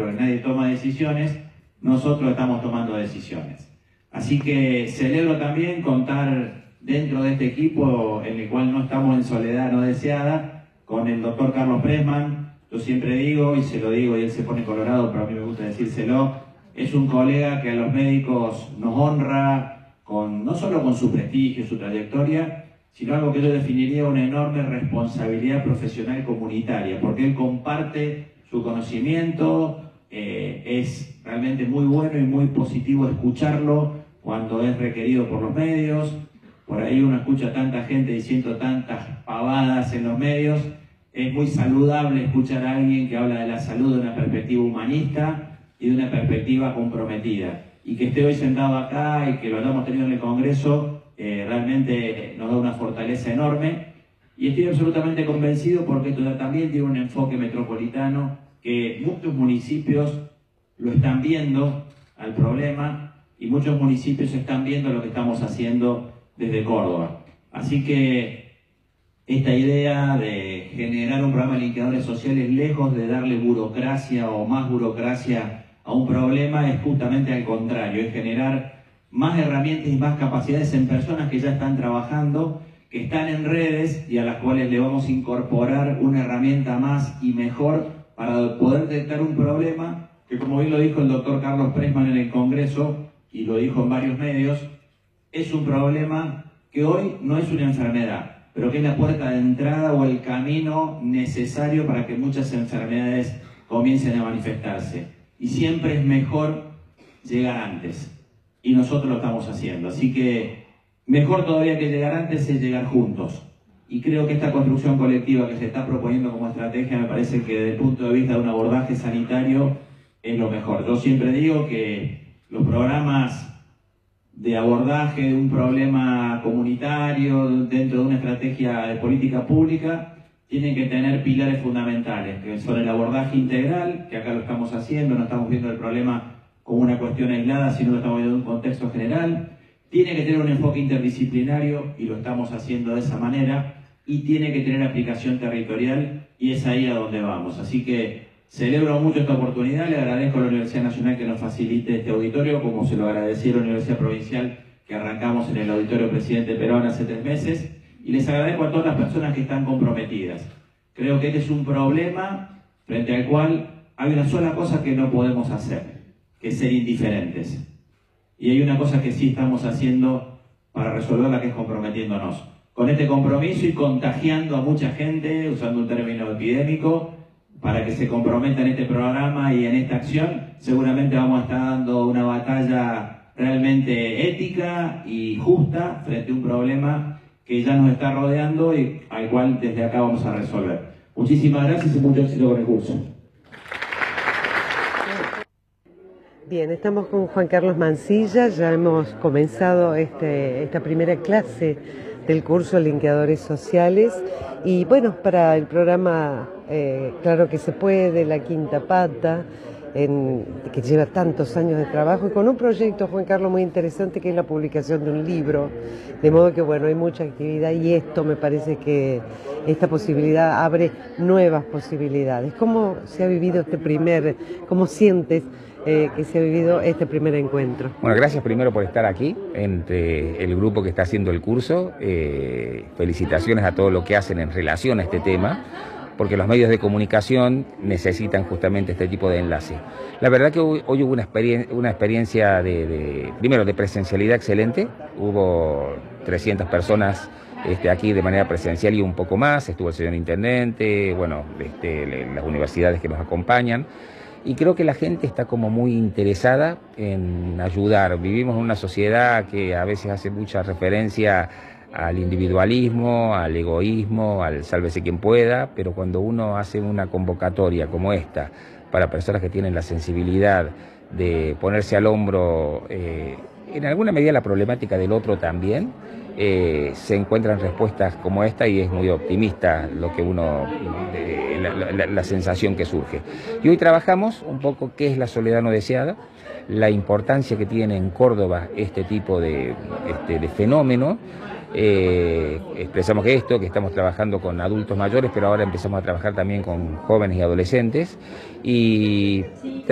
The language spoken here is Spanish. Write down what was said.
pero nadie toma decisiones, nosotros estamos tomando decisiones. Así que celebro también contar dentro de este equipo, en el cual no estamos en soledad no deseada, con el doctor Carlos Pressman. Yo siempre digo, y se lo digo, y él se pone colorado, pero a mí me gusta decírselo, es un colega que a los médicos nos honra, no solo con su prestigio, su trayectoria, sino algo que yo definiría una enorme responsabilidad profesional comunitaria, porque él comparte su conocimiento, es realmente muy bueno y muy positivo escucharlo cuando es requerido por los medios. Por ahí uno escucha a tanta gente diciendo tantas pavadas en los medios. Es muy saludable escuchar a alguien que habla de la salud de una perspectiva humanista y de una perspectiva comprometida. Y que esté hoy sentado acá y que lo hayamos tenido en el Congreso, realmente nos da una fortaleza enorme. Y estoy absolutamente convencido porque esto también tiene un enfoque metropolitano, que muchos municipios lo están viendo al problema y muchos municipios están viendo lo que estamos haciendo desde Córdoba. Así que esta idea de generar un programa de linkeadores sociales, lejos de darle burocracia o más burocracia a un problema, es justamente al contrario, es generar más herramientas y más capacidades en personas que ya están trabajando, que están en redes y a las cuales le vamos a incorporar una herramienta más y mejor para poder detectar un problema que, como bien lo dijo el doctor Carlos Pressman en el Congreso y lo dijo en varios medios, es un problema que hoy no es una enfermedad, pero que es la puerta de entrada o el camino necesario para que muchas enfermedades comiencen a manifestarse. Y siempre es mejor llegar antes. Y nosotros lo estamos haciendo. Así que mejor todavía que llegar antes es llegar juntos. Y creo que esta construcción colectiva que se está proponiendo como estrategia me parece que desde el punto de vista de un abordaje sanitario es lo mejor. Yo siempre digo que los programas de abordaje de un problema comunitario dentro de una estrategia de política pública tienen que tener pilares fundamentales, que son el abordaje integral, que acá lo estamos haciendo, no estamos viendo el problema como una cuestión aislada, sino lo estamos viendo en un contexto general. Tiene que tener un enfoque interdisciplinario, y lo estamos haciendo de esa manera, y tiene que tener aplicación territorial, y es ahí a donde vamos. Así que celebro mucho esta oportunidad, le agradezco a la Universidad Nacional que nos facilite este auditorio, como se lo agradecí a la Universidad Provincial, que arrancamos en el Auditorio Presidente Perón hace 3 meses, y les agradezco a todas las personas que están comprometidas. Creo que este es un problema frente al cual hay una sola cosa que no podemos hacer, que es ser indiferentes. Y hay una cosa que sí estamos haciendo para resolverla, que es comprometiéndonos. Con este compromiso y contagiando a mucha gente, usando un término epidémico, para que se comprometa en este programa y en esta acción, seguramente vamos a estar dando una batalla realmente ética y justa frente a un problema que ya nos está rodeando y al cual desde acá vamos a resolver. Muchísimas gracias y mucho éxito con el curso. Bien, estamos con Juan Carlos Mancilla, ya hemos comenzado esta primera clase del curso Linkeadores Sociales y bueno, para el programa Claro que se puede, La Quinta Pata, que lleva tantos años de trabajo y con un proyecto, Juan Carlos, muy interesante, que es la publicación de un libro, de modo que bueno, hay mucha actividad y esto me parece que esta posibilidad abre nuevas posibilidades. ¿Cómo se ha vivido cómo sientes que se ha vivido este primer encuentro? Bueno, gracias primero por estar aquí, entre el grupo que está haciendo el curso. Felicitaciones a todo lo que hacen en relación a este tema, porque los medios de comunicación necesitan justamente este tipo de enlace. La verdad que hoy hubo una experiencia primero de presencialidad excelente. Hubo 300 personas aquí de manera presencial y un poco más. Estuvo el señor intendente, bueno, las universidades que nos acompañan. Y creo que la gente está como muy interesada en ayudar. Vivimos en una sociedad que a veces hace mucha referencia al individualismo, al egoísmo, al sálvese quien pueda, pero cuando uno hace una convocatoria como esta para personas que tienen la sensibilidad de ponerse al hombro en alguna medida la problemática del otro también, se encuentran respuestas como esta y es muy optimista lo que la sensación que surge. Y hoy trabajamos un poco qué es la soledad no deseada, la importancia que tiene en Córdoba este tipo de fenómeno. Expresamos que estamos trabajando con adultos mayores, pero ahora empezamos a trabajar también con jóvenes y adolescentes y